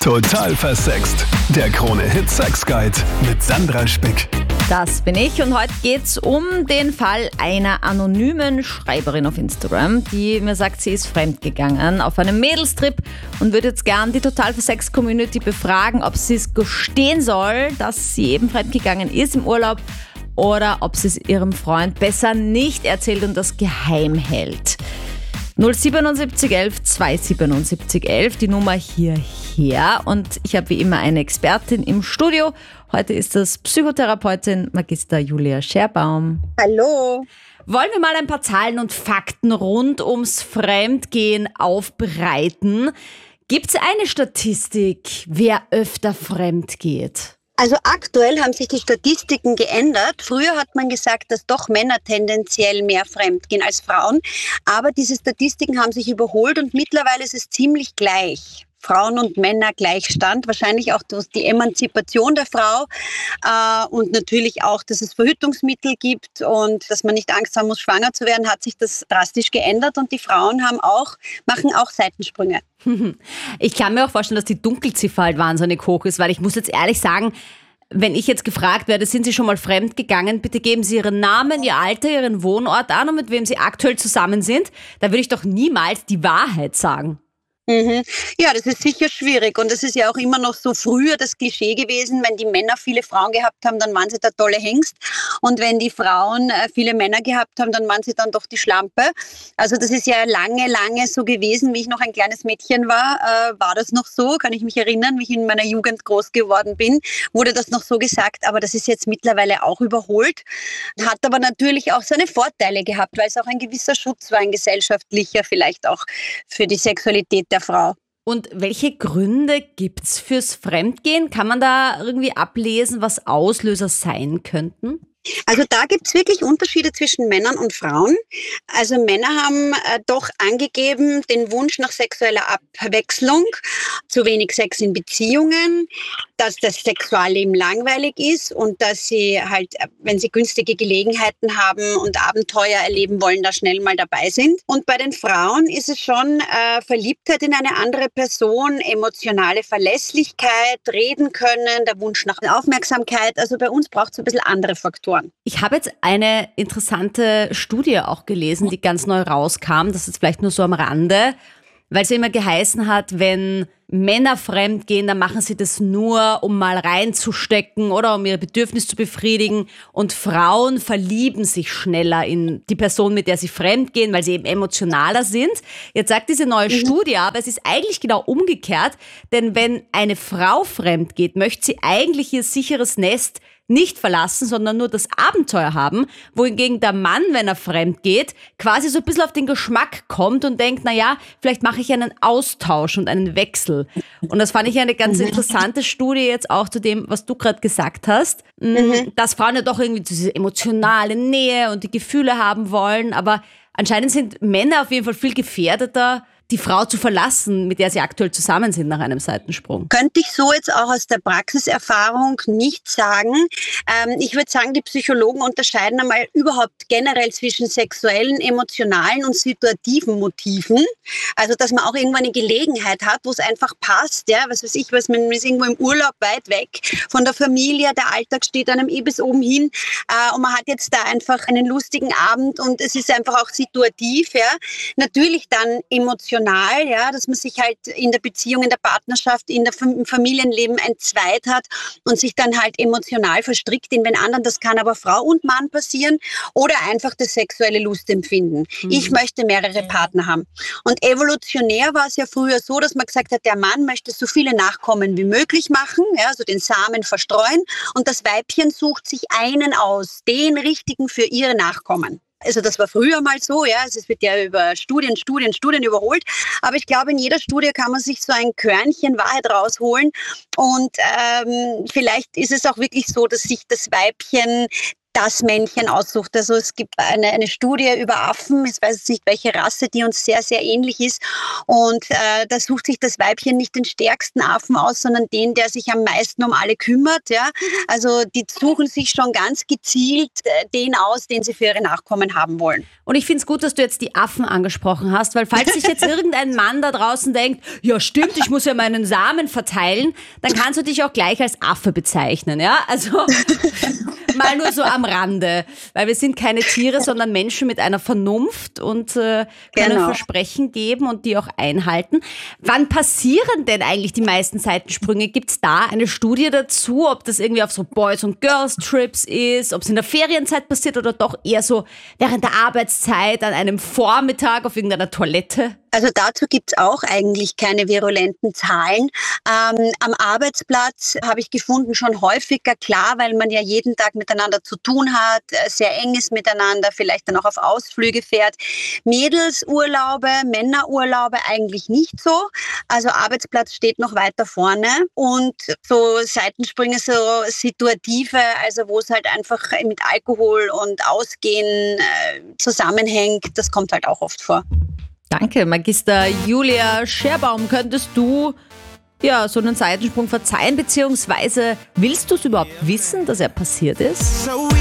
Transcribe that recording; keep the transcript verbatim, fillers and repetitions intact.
Total versext. Der Krone-Hit Sex Guide mit Sandra Spick. Das bin ich und heute geht's um den Fall einer anonymen Schreiberin auf Instagram, die mir sagt, sie ist fremdgegangen auf einem Mädelstrip und würde jetzt gern die Total versext Community befragen, ob sie es gestehen soll, dass sie eben fremdgegangen ist im Urlaub oder ob sie es ihrem Freund besser nicht erzählt und das geheim hält. null siebenundsiebzig elf zweihundertsiebenundsiebzig elf, die Nummer hierher. Und ich habe wie immer eine Expertin im Studio. Heute ist das Psychotherapeutin Magister Julia Scherbaum. Hallo. Wollen wir mal ein paar Zahlen und Fakten rund ums Fremdgehen aufbereiten? Gibt es eine Statistik, wer öfter fremd geht? Also aktuell haben sich die Statistiken geändert. Früher hat man gesagt, dass doch Männer tendenziell mehr fremdgehen als Frauen. Aber diese Statistiken haben sich überholt und mittlerweile ist es ziemlich gleich. Frauen und Männer Gleichstand, wahrscheinlich auch durch die Emanzipation der Frau äh, und natürlich auch, dass es Verhütungsmittel gibt und dass man nicht Angst haben muss, schwanger zu werden, hat sich das drastisch geändert und die Frauen haben auch, machen auch Seitensprünge. Ich kann mir auch vorstellen, dass die Dunkelziffer halt wahnsinnig hoch ist, weil ich muss jetzt ehrlich sagen, wenn ich jetzt gefragt werde, sind Sie schon mal fremd gegangen, bitte geben Sie Ihren Namen, Ihr Alter, Ihren Wohnort an und mit wem Sie aktuell zusammen sind, da würde ich doch niemals die Wahrheit sagen. Mhm. Ja, das ist sicher schwierig und das ist ja auch immer noch so früher das Klischee gewesen, wenn die Männer viele Frauen gehabt haben, dann waren sie der tolle Hengst und wenn die Frauen äh, viele Männer gehabt haben, dann waren sie dann doch die Schlampe. Also das ist ja lange, lange so gewesen, wie ich noch ein kleines Mädchen war, äh, war das noch so, kann ich mich erinnern, wie ich in meiner Jugend groß geworden bin, wurde das noch so gesagt, aber das ist jetzt mittlerweile auch überholt, hat aber natürlich auch seine Vorteile gehabt, weil es auch ein gewisser Schutz war, ein gesellschaftlicher, vielleicht auch für die Sexualität der Frau. Und welche Gründe gibt's fürs Fremdgehen? Kann man da irgendwie ablesen, was Auslöser sein könnten? Also da gibt's wirklich Unterschiede zwischen Männern und Frauen. Also Männer haben äh, doch angegeben den Wunsch nach sexueller Abwechslung, zu wenig Sex in Beziehungen, dass das Sexualleben langweilig ist und dass sie halt, wenn sie günstige Gelegenheiten haben und Abenteuer erleben wollen, da schnell mal dabei sind. Und bei den Frauen ist es schon äh, Verliebtheit in eine andere Person, emotionale Verlässlichkeit, reden können, der Wunsch nach Aufmerksamkeit. Also bei uns braucht es ein bisschen andere Faktoren. Ich habe jetzt eine interessante Studie auch gelesen, die ganz neu rauskam. Das ist vielleicht nur so am Rande, weil es ja immer geheißen hat, wenn Männer fremd gehen, dann machen sie das nur, um mal reinzustecken oder um ihr Bedürfnis zu befriedigen. Und Frauen verlieben sich schneller in die Person, mit der sie fremd gehen, weil sie eben emotionaler sind. Jetzt sagt diese neue mhm. Studie aber, es ist eigentlich genau umgekehrt. Denn wenn eine Frau fremd geht, möchte sie eigentlich ihr sicheres Nest nicht verlassen, sondern nur das Abenteuer haben, wohingegen der Mann, wenn er fremd geht, quasi so ein bisschen auf den Geschmack kommt und denkt, naja, vielleicht mache ich einen Austausch und einen Wechsel. Und das fand ich eine ganz interessante Studie jetzt auch zu dem, was du gerade gesagt hast, mhm. dass Frauen ja doch irgendwie diese emotionale Nähe und die Gefühle haben wollen, aber anscheinend sind Männer auf jeden Fall viel gefährdeter, die Frau zu verlassen, mit der sie aktuell zusammen sind nach einem Seitensprung. Könnte ich so jetzt auch aus der Praxiserfahrung nicht sagen. Ähm, ich würde sagen, die Psychologen unterscheiden einmal überhaupt generell zwischen sexuellen, emotionalen und situativen Motiven. Also, dass man auch irgendwann eine Gelegenheit hat, wo es einfach passt. Ja, was weiß ich, was man ist irgendwo im Urlaub weit weg von der Familie, der Alltag steht einem eh bis oben hin äh, und man hat jetzt da einfach einen lustigen Abend und es ist einfach auch situativ. Ja, natürlich dann emotional. Ja, dass man sich halt in der Beziehung, in der Partnerschaft, in der, im Familienleben entzweit hat und sich dann halt emotional verstrickt in den anderen. Das kann aber Frau und Mann passieren oder einfach das sexuelle Lustempfinden. Mhm. Ich möchte mehrere Partner haben. Und evolutionär war es ja früher so, dass man gesagt hat, der Mann möchte so viele Nachkommen wie möglich machen, ja, also den Samen verstreuen und das Weibchen sucht sich einen aus, den richtigen für ihre Nachkommen. Also das war früher mal so, ja, also es wird ja über Studien, Studien, Studien überholt, aber ich glaube, in jeder Studie kann man sich so ein Körnchen Wahrheit rausholen und ähm, vielleicht ist es auch wirklich so, dass sich das Weibchen das Männchen aussucht. Also es gibt eine, eine Studie über Affen, ich weiß nicht, welche Rasse, die uns sehr, sehr ähnlich ist. Und äh, da sucht sich das Weibchen nicht den stärksten Affen aus, sondern den, der sich am meisten um alle kümmert. Ja? Also die suchen sich schon ganz gezielt äh, den aus, den sie für ihre Nachkommen haben wollen. Und ich finde es gut, dass du jetzt die Affen angesprochen hast, weil falls sich jetzt irgendein Mann da draußen denkt, ja stimmt, ich muss ja meinen Samen verteilen, dann kannst du dich auch gleich als Affe bezeichnen. Ja? Also mal nur so am Rande, weil wir sind keine Tiere, sondern Menschen mit einer Vernunft und äh, können Genau. Versprechen geben und die auch einhalten. Wann passieren denn eigentlich die meisten Seitensprünge? Gibt es da eine Studie dazu, ob das irgendwie auf so Boys- und Girls-Trips ist, ob es in der Ferienzeit passiert oder doch eher so während der Arbeitszeit an einem Vormittag auf irgendeiner Toilette? Also dazu gibt's auch eigentlich keine virulenten Zahlen. Ähm, am Arbeitsplatz habe ich gefunden schon häufiger, klar, weil man ja jeden Tag miteinander zu tun hat, äh, sehr eng ist miteinander, vielleicht dann auch auf Ausflüge fährt. Mädelsurlaube, Männerurlaube eigentlich nicht so. Also Arbeitsplatz steht noch weiter vorne und so Seitensprünge, so situative, also wo es halt einfach mit Alkohol und Ausgehen äh, zusammenhängt, das kommt halt auch oft vor. Danke, Magister Julia Scherbaum. Könntest du ja so einen Seitensprung verzeihen, beziehungsweise willst du es überhaupt wissen, dass er passiert ist? So